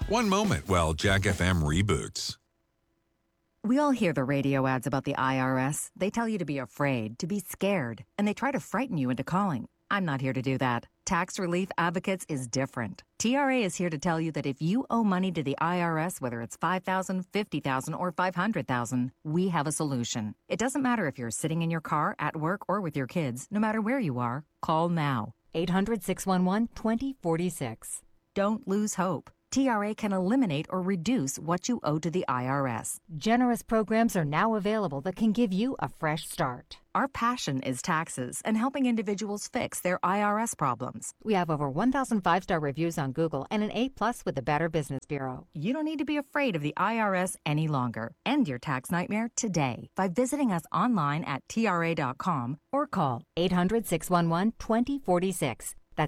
One moment while Jack FM reboots. We all hear the radio ads about the IRS. They tell you to be afraid, to be scared, and they try to frighten you into calling. I'm not here to do that. Tax Relief Advocates is different. TRA is here to tell you that if you owe money to the IRS, whether it's $5,000, $50,000, or $500,000, we have a solution. It doesn't matter if you're sitting in your car, at work, or with your kids. No matter where you are, call now. 800-611-2046. Don't lose hope. TRA can eliminate or reduce what you owe to the IRS. Generous programs are now available that can give you a fresh start. Our passion is taxes and helping individuals fix their IRS problems. We have over 1,000 five-star reviews on Google and an A+ with the Better Business Bureau. You don't need to be afraid of the IRS any longer. End your tax nightmare today by visiting us online at TRA.com or call 800-611-2046. That's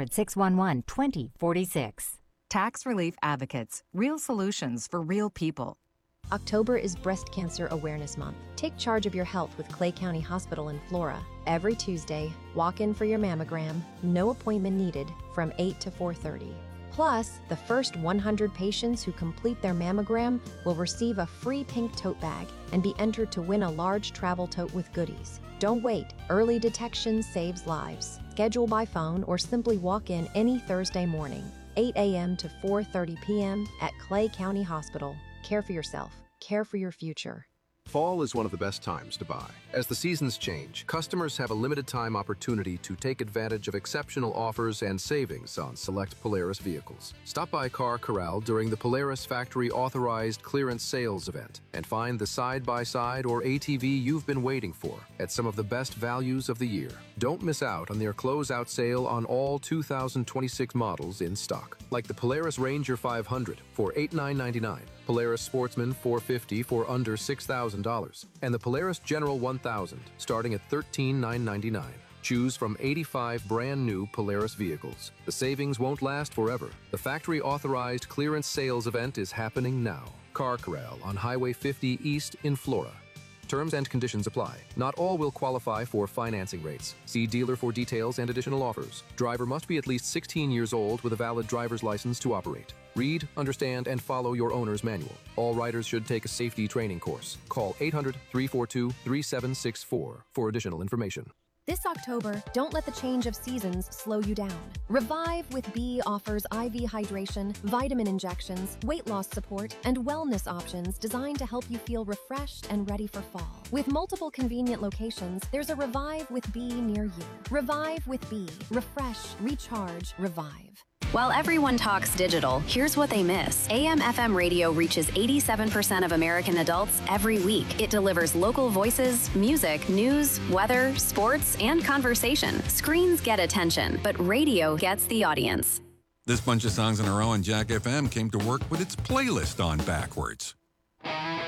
800-611-2046. Tax Relief Advocates. Real solutions for real people. October is Breast Cancer Awareness Month. Take charge of your health with Clay County Hospital in Flora. Every Tuesday, walk in for your mammogram, no appointment needed, from 8 to 4:30. Plus, the first 100 patients who complete their mammogram will receive a free pink tote bag and be entered to win a large travel tote with goodies. Don't wait. Early detection saves lives. Schedule by phone or simply walk in any Thursday morning, 8 a.m. to 4:30 p.m. at Clay County Hospital. Care for yourself. Care for your future. Fall is one of the best times to buy. As the seasons change, customers have a limited time opportunity to take advantage of exceptional offers and savings on select Polaris vehicles. Stop by Car Corral during the Polaris Factory Authorized Clearance Sales event and find the side-by-side or ATV you've been waiting for at some of the best values of the year. Don't miss out on their closeout sale on all 2026 models in stock, like the Polaris Ranger 500 for $8,999, Polaris Sportsman 450 for under $6,000, and the Polaris General 1000 starting at $13,999. Choose from 85 brand new Polaris vehicles. The savings won't last forever. The factory authorized clearance sales event is happening now. Car Corral on Highway 50 East in Flora. Terms and conditions apply. Not all will qualify for financing rates. See dealer for details and additional offers. Driver must be at least 16 years old with a valid driver's license to operate. Read, understand, and follow your owner's manual. All riders should take a safety training course. Call 800-342-3764 for additional information. This October, don't let the change of seasons slow you down. Revive with B offers IV hydration, vitamin injections, weight loss support, and wellness options designed to help you feel refreshed and ready for fall. With multiple convenient locations, there's a Revive with B near you. Revive with B. Refresh, recharge, revive. While everyone talks digital, here's what they miss. AM/FM radio reaches 87% of American adults every week. It delivers local voices, music, news, weather, sports, and conversation. Screens get attention, but radio gets the audience. This bunch of songs in a row on Jack FM came to work with its playlist on backwards.